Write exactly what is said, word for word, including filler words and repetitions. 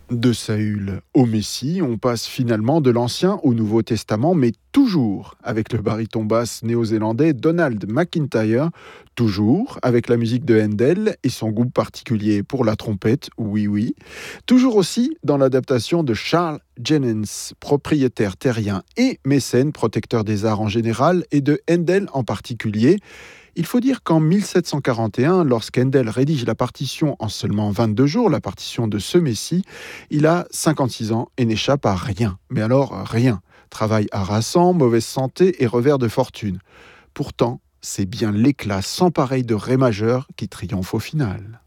De Saül au Messie, on passe finalement de l'Ancien au Nouveau Testament, mais toujours avec le baryton basse néo-zélandais Donald McIntyre, toujours avec la musique de Handel et son goût particulier pour la trompette, oui oui, toujours aussi dans l'adaptation de Charles Jennens, propriétaire terrien et mécène, protecteur des arts en général et de Handel en particulier. Il faut dire qu'en mille sept cent quarante et un, lorsqu'Handel rédige la partition en seulement vingt-deux jours, la partition de ce Messie, il a cinquante-six ans et n'échappe à rien. Mais alors, rien. Travail harassant, mauvaise santé et revers de fortune. Pourtant, c'est bien l'éclat sans pareil de Ré majeur qui triomphe au final.